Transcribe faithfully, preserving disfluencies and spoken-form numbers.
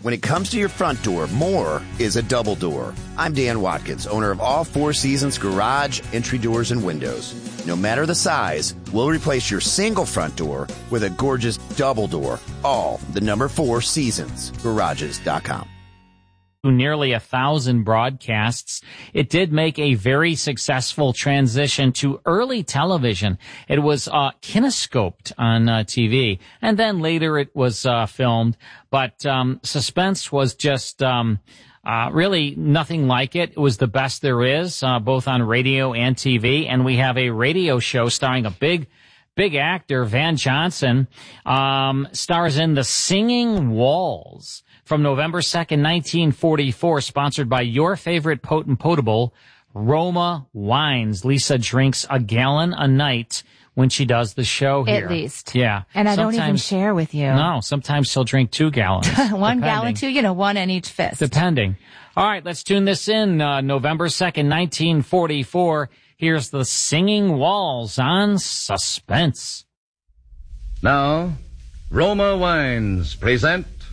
When it comes to your front door, more is a double door. I'm Dan Watkins, owner of all Four Seasons garage, entry doors, and windows. No matter the size, we'll replace your single front door with a gorgeous double door. All the number four seasons garages dot com. Nearly a thousand broadcasts, it did make a very successful transition to early television. It was uh, kinescoped on uh, T V, and then later it was uh, filmed. But um, Suspense was just um, uh, really nothing like it. It was the best there is, uh, both on radio and T V. And we have a radio show starring a big Big actor, Van Johnson, um, stars in The Singing Walls from November second, nineteen forty-four, sponsored by your favorite potent potable, Roma Wines. Lisa drinks a gallon a night when she does the show here. At least. Yeah. And I sometimes, don't even share with you. No, sometimes she'll drink two gallons. One depending. gallon, two, you know, one in each fist. Depending. All right, let's tune this in. Uh, November second, nineteen forty-four. Here's The Singing Walls on Suspense. Now, Roma Wines present